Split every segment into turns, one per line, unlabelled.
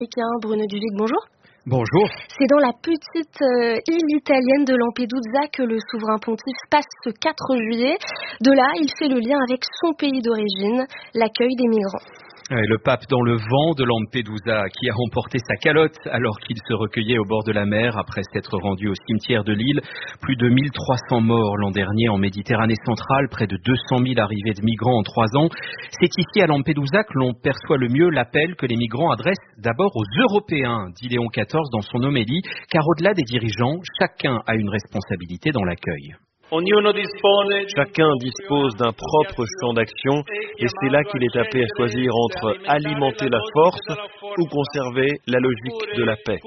Bruno Duvic, bonjour.
Bonjour.
C'est dans la petite île italienne de Lampedusa que le souverain pontife passe ce 4 juillet. De là, il fait le lien avec son pays d'origine, l'accueil des migrants.
Le pape dans le vent de Lampedusa qui a remporté sa calotte alors qu'il se recueillait au bord de la mer après s'être rendu au cimetière de l'île. Plus de 1300 morts l'an dernier en Méditerranée centrale, près de 200 000 arrivées de migrants en 3 ans. C'est ici à Lampedusa que l'on perçoit le mieux l'appel que les migrants adressent d'abord aux Européens, dit Léon XIV dans son homélie, car au-delà des dirigeants, chacun a une responsabilité dans l'accueil.
Chacun dispose d'un propre champ d'action et c'est là qu'il est appelé à choisir entre alimenter la force ou conserver la logique de la paix.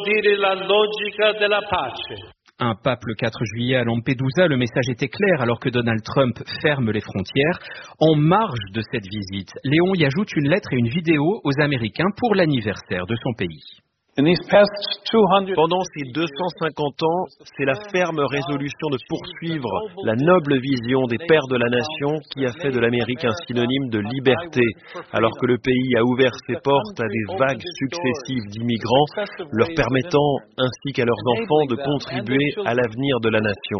Un pape le 4 juillet à Lampedusa, le message était clair alors que Donald Trump ferme les frontières. En marge de cette visite, Léon y ajoute une lettre et une vidéo aux Américains pour l'anniversaire de son pays.
Pendant ces 250 ans, c'est la ferme résolution de poursuivre la noble vision des pères de la nation qui a fait de l'Amérique un synonyme de liberté, alors que le pays a ouvert ses portes à des vagues successives d'immigrants, leur permettant, ainsi qu'à leurs enfants, de contribuer à l'avenir de la nation.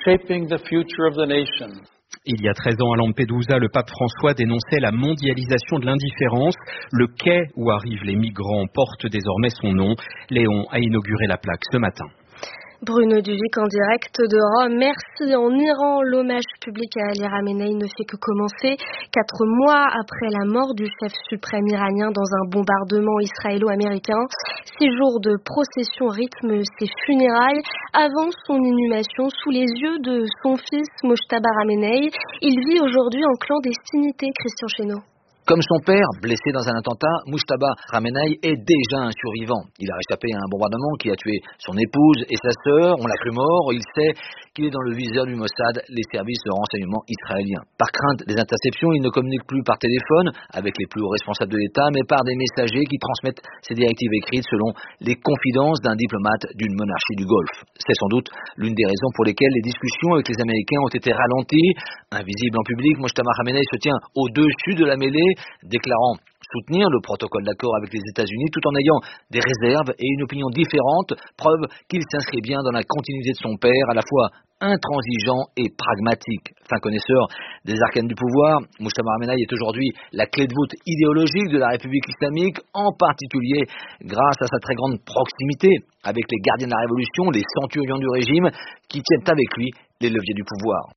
Il y a 13 ans à Lampedusa, le pape François dénonçait la mondialisation de l'indifférence. Le quai où arrivent les migrants porte désormais son nom. Léon a inauguré la plaque ce matin.
Bruno Duvic en direct de Rome. Merci. En Iran, l'hommage public à Ali Khamenei ne fait que commencer. 4 mois après la mort du chef suprême iranien dans un bombardement israélo-américain, 6 jours de procession rythment ses funérailles avant son inhumation sous les yeux de son fils Mojtaba Khamenei. Il vit aujourd'hui en clandestinité, Christian Chesneau.
Comme son père, blessé dans un attentat, Mojtaba Khamenei est déjà un survivant. Il a échappé à un bombardement qui a tué son épouse et sa sœur. On l'a cru mort. Il sait qu'il est dans le viseur du Mossad, les services de renseignement israéliens. Par crainte des interceptions, il ne communique plus par téléphone avec les plus hauts responsables de l'État, mais par des messagers qui transmettent ses directives écrites selon les confidences d'un diplomate d'une monarchie du Golfe. C'est sans doute l'une des raisons pour lesquelles les discussions avec les Américains ont été ralenties. Invisible en public, Mojtaba Khamenei se tient au-dessus de la mêlée, déclarant soutenir le protocole d'accord avec les États-Unis tout en ayant des réserves et une opinion différente, preuve qu'il s'inscrit bien dans la continuité de son père, à la fois intransigeant et pragmatique. Fin connaisseur des arcanes du pouvoir, Mojtaba Khamenei est aujourd'hui la clé de voûte idéologique de la République islamique, en particulier grâce à sa très grande proximité avec les gardiens de la révolution, les centurions du régime, qui tiennent avec lui les leviers du pouvoir.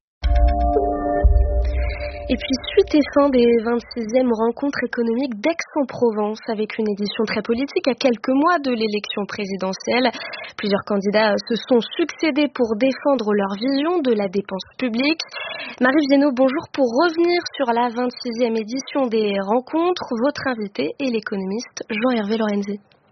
Et puis, suite et fin des 26e rencontres économiques d'Aix-en-Provence, avec une édition très politique à quelques mois de l'élection présidentielle. Plusieurs candidats se sont succédés pour défendre leur vision de la dépense publique. Marie Viennot, bonjour. Pour revenir sur la 26e édition des rencontres, votre invité est l'économiste Jean-Hervé Lorenzi.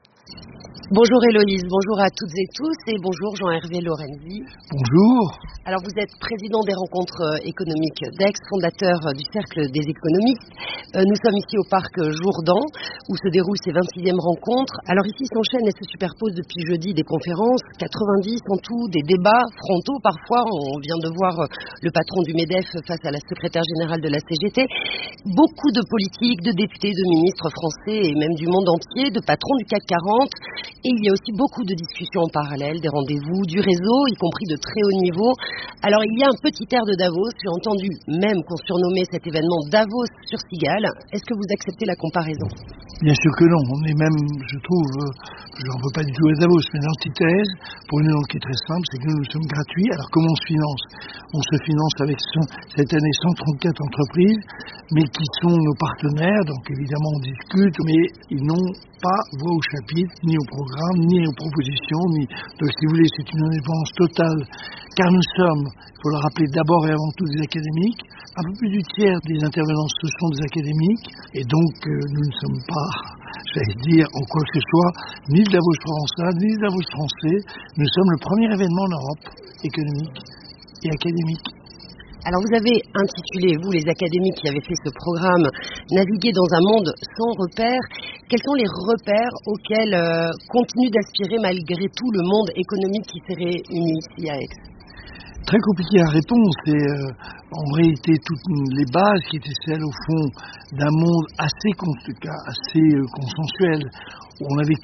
Bonjour Héloïse, bonjour à toutes et tous et bonjour Jean-Hervé Lorenzi.
Bonjour.
Alors vous êtes président des rencontres économiques d'Aix, fondateur du Cercle des économistes. Nous sommes ici au parc Jourdan où se déroulent ces 26e rencontres. Alors ici s'enchaînent et se superposent depuis jeudi des conférences, 90 en tout, des débats frontaux parfois. On vient de voir le patron du MEDEF face à la secrétaire générale de la CGT. Beaucoup de politiques, de députés, de ministres français et même du monde entier, de patrons du CAC 40. Et il y a aussi beaucoup de discussions en parallèle, des rendez-vous, du réseau, y compris de très haut niveau. Alors il y a un petit air de Davos, j'ai entendu même qu'on surnommait cet événement Davos sur Cigale. Est-ce que vous acceptez la comparaison ?
Bien sûr que non, on est même, je trouve, j'en veux pas du tout à Davos, mais l'antithèse, pour une raison qui est très simple, c'est que nous sommes gratuits. Alors comment on se finance ? On se finance avec cette année 134 entreprises, mais qui sont nos partenaires, donc évidemment on discute, mais ils n'ont pas voix au chapitre, ni au programme, ni aux propositions, donc si vous voulez, c'est une indépendance totale, car nous sommes, il faut le rappeler, d'abord et avant tout des académiques. Un peu plus du tiers des intervenants ce sont des académiques, et donc nous ne sommes pas, j'allais dire, en quoi que ce soit, ni le Davos provençal, ni le Davos français. Nous sommes le premier événement en Europe, économique et académique.
Alors vous avez intitulé, vous les académiques qui avez fait ce programme, Naviguer dans un monde sans repères. Quels sont les repères auxquels continue d'aspirer malgré tout le monde économique qui s'est réuni ici à Aix ?
Très compliqué à répondre, c'est en réalité toutes les bases qui étaient celles au fond d'un monde assez consensuel, où on avait